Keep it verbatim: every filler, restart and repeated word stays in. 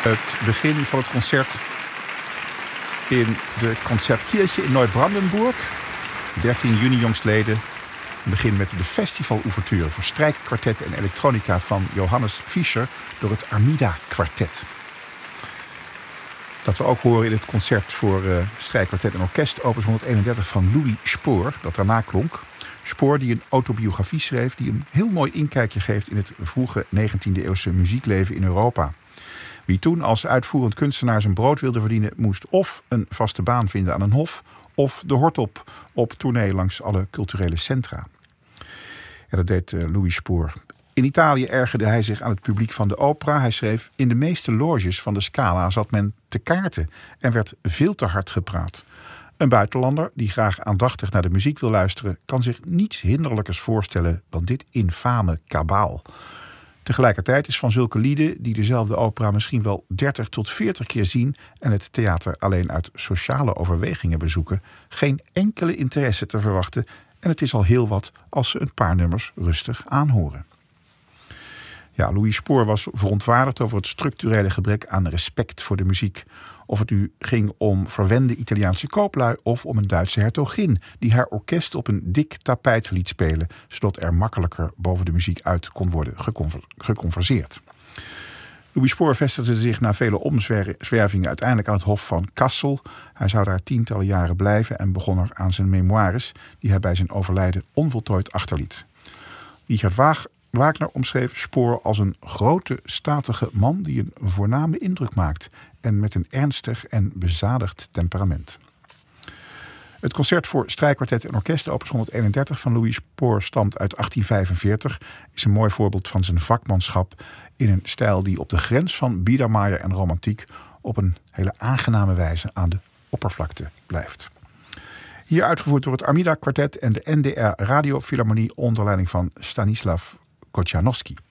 Het begin van het concert in de Concertkirche in Neubrandenburg. dertien juni jongstleden. We beginnen met de festival-ouverture voor strijkkwartet en elektronica van Johannes Fischer door het Armida Kwartet. Dat we ook horen in het concert voor uh, strijkkwartet en orkest opus honderdeenendertig van Louis Spohr, dat daarna klonk. Spohr die een autobiografie schreef die een heel mooi inkijkje geeft in het vroege negentiende eeuwse muziekleven in Europa. Wie toen als uitvoerend kunstenaar zijn brood wilde verdienen, moest of een vaste baan vinden aan een hof, of de hort op op tournee langs alle culturele centra. En dat deed uh, Louis Spohr. In Italië ergerde hij zich aan het publiek van de opera. Hij schreef: in de meeste loges van de Scala zat men te kaarten en werd veel te hard gepraat. Een buitenlander die graag aandachtig naar de muziek wil luisteren, kan zich niets hinderlijkers voorstellen dan dit infame kabaal. Tegelijkertijd is van zulke lieden die dezelfde opera misschien wel dertig tot veertig keer zien en het theater alleen uit sociale overwegingen bezoeken, geen enkele interesse te verwachten, en het is al heel wat als ze een paar nummers rustig aanhoren. Ja, Louis Spohr was verontwaardigd over het structurele gebrek aan respect voor de muziek. Of het nu ging om verwende Italiaanse kooplui of om een Duitse hertogin die haar orkest op een dik tapijt liet spelen, zodat er makkelijker boven de muziek uit kon worden geconver- geconverseerd. Louis Spohr vestigde zich na vele omzwervingen uiteindelijk aan het hof van Kassel. Hij zou daar tientallen jaren blijven en begon er aan zijn memoires, die hij bij zijn overlijden onvoltooid achterliet. Richard Waag Wagner omschreef Spohr als een grote, statige man die een voorname indruk maakt en met een ernstig en bezadigd temperament. Het concert voor strijkkwartet en orkest opus honderdeenendertig van Louis Spohr stamt uit achttien vijfenveertig, is een mooi voorbeeld van zijn vakmanschap in een stijl die op de grens van Biedermeier en romantiek op een hele aangename wijze aan de oppervlakte blijft. Hier uitgevoerd door het Armida Kwartet en de N D R Radiofilharmonie onder leiding van Stanislav Kocianowski.